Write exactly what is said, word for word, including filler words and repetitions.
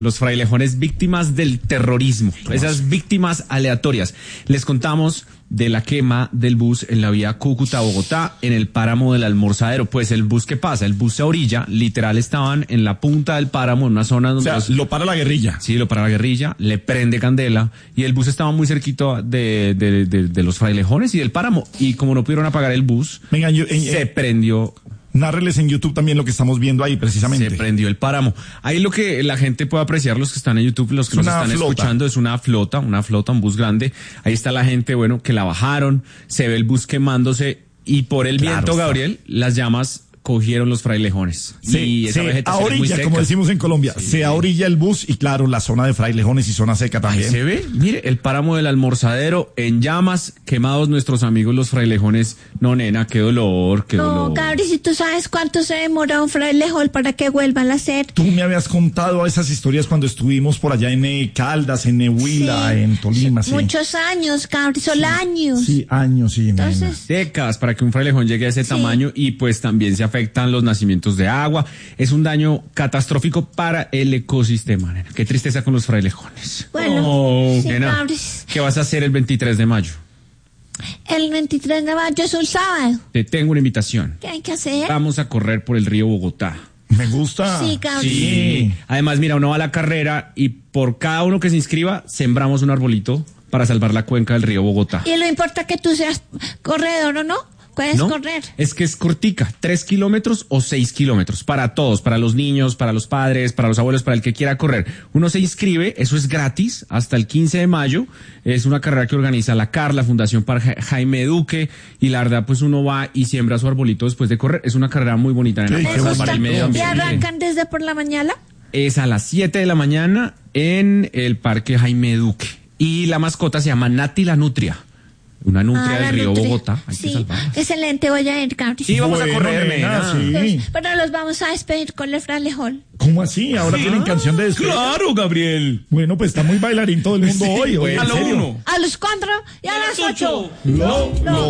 Los frailejones víctimas del terrorismo, esas víctimas aleatorias. Les contamos de la quema del bus en la vía Cúcuta-Bogotá, en el páramo del Almorzadero. Pues el bus, ¿qué pasa? El bus se orilla, literal estaban en la punta del páramo, en una zona donde... O sea, los, lo para la guerrilla. Sí, lo para la guerrilla, le prende candela, y el bus estaba muy cerquito de, de, de, de los frailejones y del páramo. Y como no pudieron apagar el bus, Venga, yo, en, se eh, prendió... Nárreles en YouTube también lo que estamos viendo ahí, precisamente. Se prendió el páramo. Ahí lo que la gente puede apreciar, los que están en YouTube, los que nos están flota. escuchando, es una flota, una flota, un bus grande. Ahí está la gente, bueno, que la bajaron, se ve el bus quemándose, y por el Claro, viento, está. Gabriel, las llamas cogieron los frailejones. Se, y esa se vegetación es muy ahorilla, seca. como decimos en Colombia, Sí. se ahorilla el bus y claro, la zona de frailejones y zona seca Ahí también. se ve, mire, el páramo del Almorzadero en llamas, quemados nuestros amigos los frailejones. No, nena, qué dolor, qué No, dolor. Gabri, si tú sabes cuánto se demora un frailejón para que vuelvan a hacer. Tú me habías contado esas historias cuando estuvimos por allá en eh, Caldas, en Nehuila, Sí. en Tolima, sí. Muchos años, Gabri, son años. Sí, años, sí, nena. Entonces, Décadas para que un frailejón llegue a ese Sí. tamaño, y pues también se afectan los nacimientos de agua. Es un daño catastrófico para el ecosistema, nena. Qué tristeza con los frailejones. bueno, Oh, sí, nena, Gabri. ¿qué vas a hacer el veintitrés de mayo? El veintitrés de mayo es un sábado. Te tengo una invitación. ¿Qué hay que hacer? Vamos a correr por el río Bogotá. Me gusta. Sí, Gabri. Sí. Además, mira, uno va a la carrera y por cada uno que se inscriba, sembramos un arbolito para salvar la cuenca del río Bogotá. Y lo importa que tú seas corredor o no. Puedes ¿No? correr. Es que es cortica, tres kilómetros o seis kilómetros, para todos, para los niños, para los padres, para los abuelos, para el que quiera correr. Uno se inscribe, eso es gratis, hasta el quince de mayo, es una carrera que organiza la C A R, la Fundación para Ja- Jaime Duque, y la verdad, pues uno va y siembra su arbolito después de correr. Es una carrera muy bonita, nena, Sí, para qué salvar bonito. el medio ¿Y ambiente. arrancan desde por la mañana? Es a las siete de la mañana en el Parque Jaime Duque. Y la mascota se llama Nati la Nutria. Una nutria Ah, del la río nutria. Bogotá. Hay que Sí, salvarla. excelente, voy a ir, Gabri. Sí, vamos a Bueno, correr, nena, nena. sí. Pero los vamos a despedir con el frailejón. ¿Cómo así? Ahora tienen canción de despedida. Claro, Gabriel. Bueno, pues está muy bailarín todo el mundo Sí, hoy. pues, oye, a en lo serio. uno. A las cuatro y a las ocho. Lo, lo,